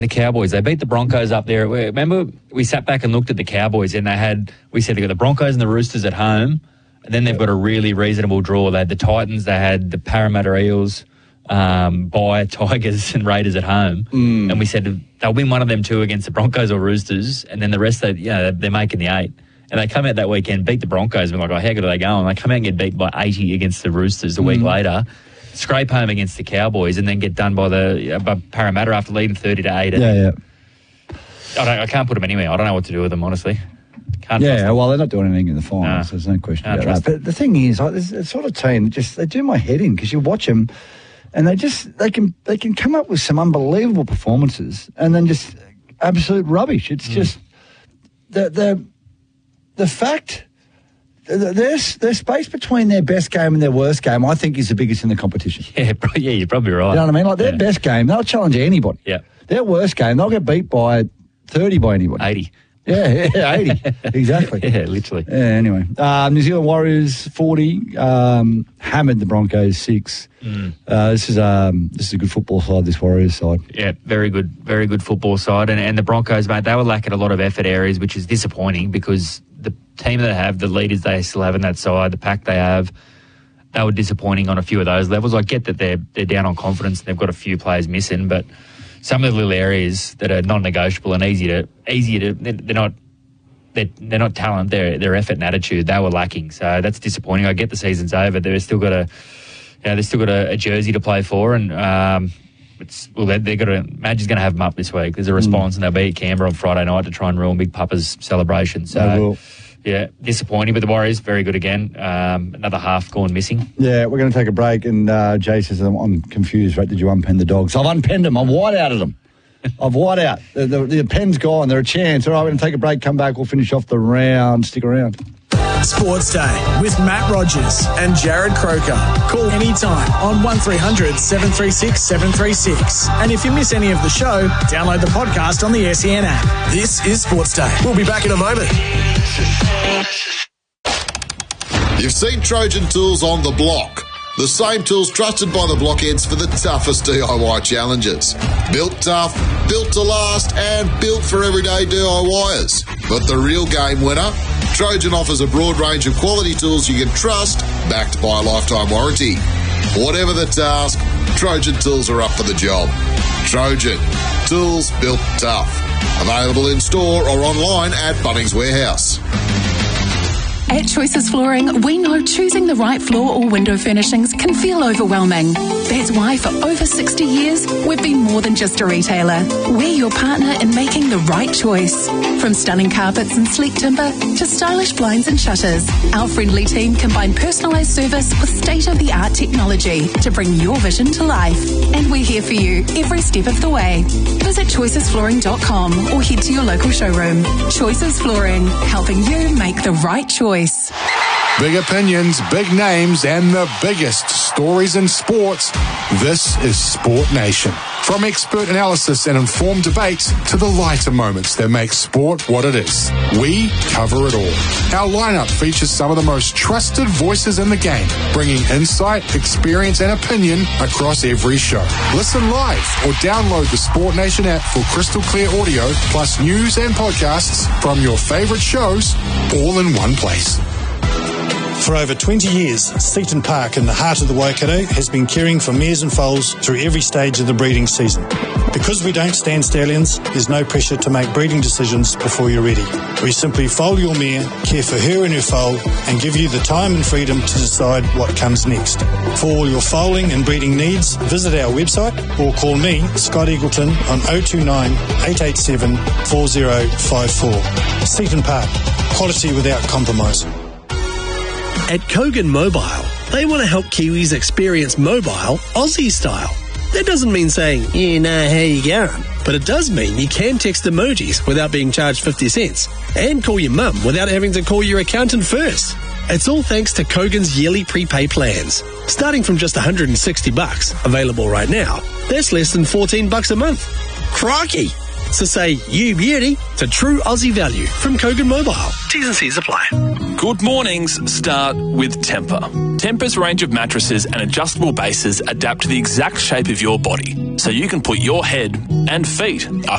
The Cowboys, they beat the Broncos up there. Remember, we sat back and looked at the Cowboys and we said they got the Broncos and the Roosters at home, and then they've got a really reasonable draw. They had the Titans, they had the Parramatta Eels, by Tigers and Raiders at home. And we said they'll win one of them two against the Broncos or Roosters, and then the rest, they're making the 8. And they come out that weekend, beat the Broncos, and we're like, how good are they going? And they come out and get beat by 80 against the Roosters a week later. Scrape home against the Cowboys and then get done by Parramatta after leading 30-8. Yeah. I can't put them anywhere. I don't know what to do with them, honestly. Can't trust them. Well, they're not doing anything in the finals. There's no question about that. But the thing is, there's a sort of team they do my head in, because you watch them and they can come up with some unbelievable performances and then just absolute rubbish. It's just the fact. Their space between their best game and their worst game, I think, is the biggest in the competition. Yeah, you're probably right. You know what I mean? Like, their best game, they'll challenge anybody. Yeah. Their worst game, they'll get beat by 30 by anybody. 80. Yeah, 80. Exactly. Yeah, literally. Yeah, anyway. New Zealand Warriors, 40. Hammered the Broncos, 6. This is a good football side, this Warriors side. Yeah, very good football side. And the Broncos, mate, they were lacking a lot of effort areas, which is disappointing, because the team they have, the leaders they still have in that side, the pack they have, they were disappointing on a few of those levels. I get that they're down on confidence and they've got a few players missing, but some of the little areas that are non-negotiable and easier to they're not talent, they're effort and attitude. They were lacking, so that's disappointing. I get the season's over. They've still got a jersey to play for, and Madge's going to have them up this week. There's a response, and they'll be at Canberra on Friday night to try and ruin Big Papa's celebration. So, yeah, disappointing. But the Warriors, very good again. Another half gone missing. Yeah, we're going to take a break, and Jay says, I'm confused. Right? Did you unpen the dogs? I've unpenned them. I've white outed them. I've white out. The pen's gone. They're a chance. All right, we're going to take a break, come back. We'll finish off the round. Stick around. Sports Day with Matt Rogers and Jared Croker. Call anytime on 1300 736 736. And if you miss any of the show, download the podcast on the SEN app. This is Sports Day. We'll be back in a moment. You've seen Trojan Tools on the block. The same tools trusted by the blockheads for the toughest DIY challenges. Built tough, built to last, and built for everyday DIYers. But the real game winner? Trojan offers a broad range of quality tools you can trust, backed by a lifetime warranty. Whatever the task, Trojan Tools are up for the job. Trojan, tools built tough. Available in store or online at Bunnings Warehouse. At Choices Flooring, we know choosing the right floor or window furnishings can feel overwhelming. That's why for over 60 years, we've been more than just a retailer. We're your partner in making the right choice. From stunning carpets and sleek timber to stylish blinds and shutters, our friendly team combine personalised service with state-of-the-art technology to bring your vision to life. And we're here for you every step of the way. Visit choicesflooring.com or head to your local showroom. Choices Flooring, helping you make the right choice. Big opinions, big names, and the biggest stories in sports. This is Sport Nation. From expert analysis and informed debates to the lighter moments that make sport what it is, we cover it all. Our lineup features some of the most trusted voices in the game, bringing insight, experience, and opinion across every show. Listen live or download the Sport Nation app for crystal clear audio, plus news and podcasts from your favorite shows, all in one place. For over 20 years, Seaton Park in the heart of the Waikato has been caring for mares and foals through every stage of the breeding season. Because we don't stand stallions, there's no pressure to make breeding decisions before you're ready. We simply foal your mare, care for her and her foal, and give you the time and freedom to decide what comes next. For all your foaling and breeding needs, visit our website or call me, Scott Eagleton, on 029 887 4054. Seaton Park, quality without compromise. At Kogan Mobile, they want to help Kiwis experience mobile Aussie style. That doesn't mean saying, you know how you going, but it does mean you can text emojis without being charged 50 cents and call your mum without having to call your accountant first. It's all thanks to Kogan's yearly prepay plans. Starting from just $160, available right now, that's less than $14 a month. Crikey! So say, you beauty, to true Aussie value from Kogan Mobile. T's and C's apply. Good mornings start with Tempur. Tempur's range of mattresses and adjustable bases adapt to the exact shape of your body, so you can put your head and feet up